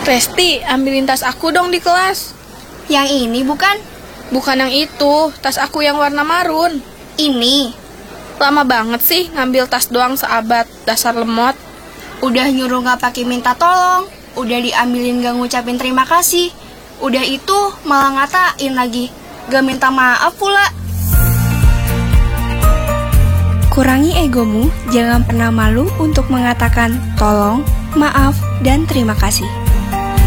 Resti, ambilin tas aku dong di kelas. Yang ini bukan? Bukan yang itu, tas aku yang warna marun. Ini. Lama banget sih ngambil tas doang seabad, dasar lemot. Udah nyuruh gak pakai minta tolong, udah diambilin gak ngucapin terima kasih. Udah itu malah ngatain lagi, gak minta maaf pula. Kurangi egomu, jangan pernah malu untuk mengatakan tolong, maaf, dan terima kasih.